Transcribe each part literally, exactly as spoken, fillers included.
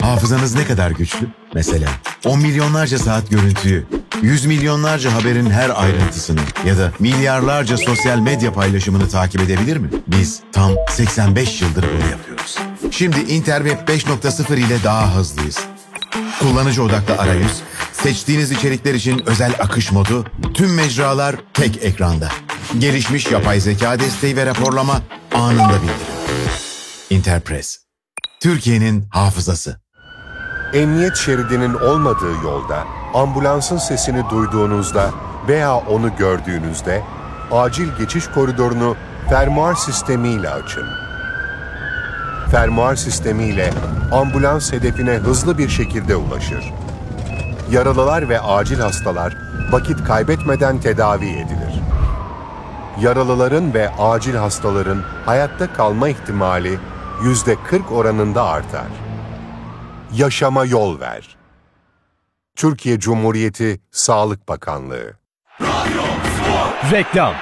Hafızanız ne kadar güçlü? Mesela on milyonlarca saat görüntüyü, yüz milyonlarca haberin her ayrıntısını ya da milyarlarca sosyal medya paylaşımını takip edebilir mi? Biz tam seksen beş yıldır bunu yapıyoruz. Şimdi Interweb beş nokta sıfır ile daha hızlıyız. Kullanıcı odaklı arayüz, seçtiğiniz içerikler için özel akış modu, tüm mecralar tek ekranda. Gelişmiş yapay zeka desteği ve raporlama anında bildirim. Interpress, Türkiye'nin hafızası. Emniyet şeridinin olmadığı yolda, ambulansın sesini duyduğunuzda veya onu gördüğünüzde, acil geçiş koridorunu fermuar sistemiyle açın. Fermuar sistemiyle ambulans hedefine hızlı bir şekilde ulaşır. Yaralılar ve acil hastalar vakit kaybetmeden tedavi edilir. Yaralıların ve acil hastaların hayatta kalma ihtimali yüzde kırk oranında artar. Yaşama yol ver. Türkiye Cumhuriyeti Sağlık Bakanlığı. Radyo Spor. Reklam.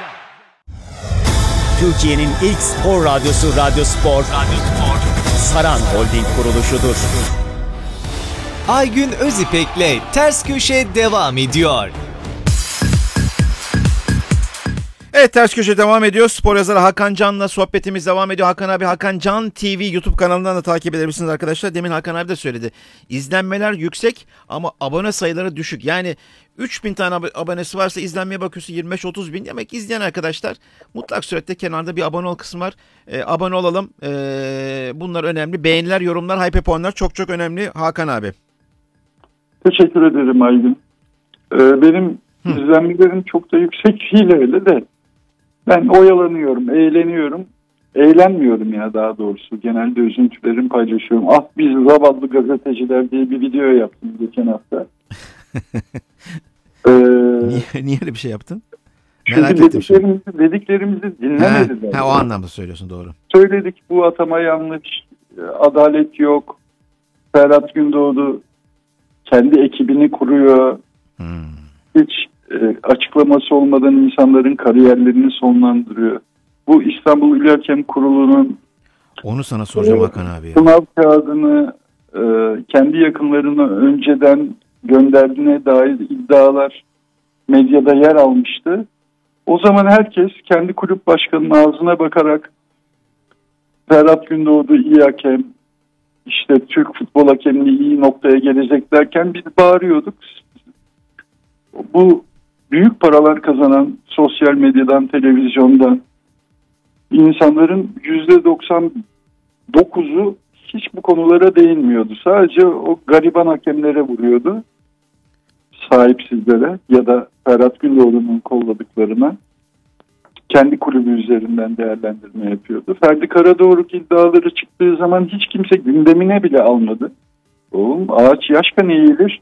Türkiye'nin ilk spor radyosu Radyo Spor, Radyo Spor, Saran Holding kuruluşudur. Aygün Özipek'le Ters Köşe devam ediyor. Evet, Ters Köşe devam ediyor. Spor yazarı Hakan Can'la sohbetimiz devam ediyor. Hakan abi, Hakan Can T V YouTube kanalından da takip edebilirsiniz arkadaşlar. Demin Hakan abi de söyledi. İzlenmeler yüksek ama abone sayıları düşük. Yani üç bin tane abonesi varsa izlenmeye bakıyorsun yirmi beş otuz bin. Demek izleyen arkadaşlar mutlak surette kenarda bir abone ol kısmı var. E, abone olalım. E, bunlar önemli. Beğeniler, yorumlar, hype puanlar çok çok önemli Hakan abi. Teşekkür ederim Aygün. Ee, benim Hı. izlenmelerim çok da yüksek değil öyle de. Ben oyalanıyorum, eğleniyorum. Eğlenmiyorum ya daha doğrusu. Genelde üzüntülerimi paylaşıyorum. Ah biz zavallı gazeteciler diye bir video yaptım geçen hafta. ee, niye, niye öyle bir şey yaptın? Merak çünkü dediklerimizi, dediklerimizi dinlemediler. He, he, o anlamda söylüyorsun, doğru. Söyledik bu atama yanlış, adalet yok. Ferhat Gündoğdu kendi ekibini kuruyor. Hmm. Hiç e, açıklaması olmadan insanların kariyerlerini sonlandırıyor. Bu İstanbul İl Hakem Kurulu'nun onu sana soracağım e, Hakan abi. Sınav kağıdını e, kendi yakınlarına önceden gönderdiğine dair iddialar medyada yer almıştı. O zaman herkes kendi kulüp başkanının ağzına bakarak Ferhat Gündoğdu iyi hakem, İşte Türk futbol hakemliği iyi noktaya gelecek derken biz bağırıyorduk. Bu büyük paralar kazanan sosyal medyadan, televizyondan insanların yüzde doksan dokuzu hiç bu konulara değinmiyordu. Sadece o gariban hakemlere vuruyordu. Sahipsizlere ya da Ferhat Gündoğdu'nun kolladıklarına. Kendi kulübü üzerinden değerlendirme yapıyordu. Ferdi Karadoruk iddiaları çıktığı zaman hiç kimse gündemine bile almadı. Oğlum ağaç yaşken eğilir.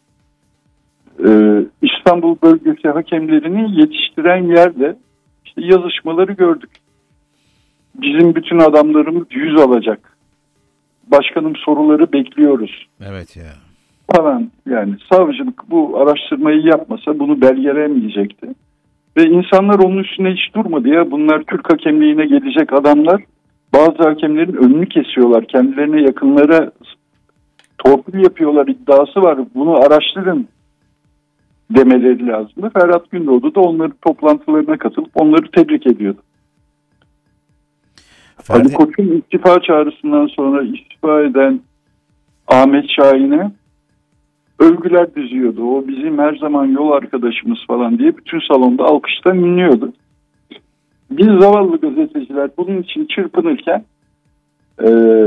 Ee, İstanbul bölgesi hakemlerini yetiştiren yerde işte yazışmaları gördük. Bizim bütün adamlarımız yüz alacak. Başkanım soruları bekliyoruz. Evet ya. Falan yani savcılık bu araştırmayı yapmasa bunu belgelemeyecekti. Ve insanlar onun üstüne hiç durmadı ya. Bunlar Türk hakemliğine gelecek adamlar. Bazı hakemlerin önünü kesiyorlar. Kendilerine yakınlara torpil yapıyorlar iddiası var. Bunu araştırın demeleri lazımdı. Ferhat Gündoğdu da onların toplantılarına katılıp onları tebrik ediyordu. Ferdi... Ali Koç'un istifa çağrısından sonra istifa eden Ahmet Şahin'e övgüler düzüyordu. O bizim her zaman yol arkadaşımız falan diye bütün salonda alkıştan inliyordu. Biz zavallı gazeteciler bunun için çırpınırken ee,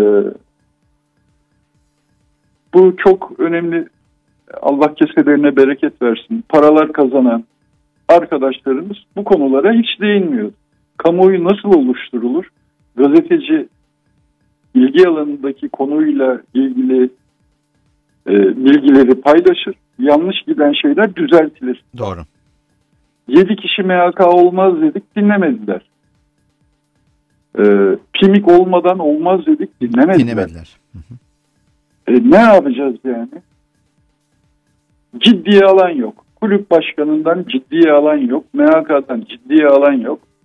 bu çok önemli, Allah keselerine bereket versin, paralar kazanan arkadaşlarımız bu konulara hiç değinmiyor. Kamuoyu nasıl oluşturulur? Gazeteci ilgi alanındaki konuyla ilgili e, bilgileri paylaşır. Yanlış giden şeyler düzeltilir. Doğru. Yedi kişi M H K olmaz dedik, dinlemediler. E, Pimik olmadan olmaz dedik, dinlemediler. Dinlemediler. Hı hı. E, ne yapacağız yani? Ciddiye alan yok. Kulüp başkanından ciddiye alan yok. M H K'dan ciddiye alan yok.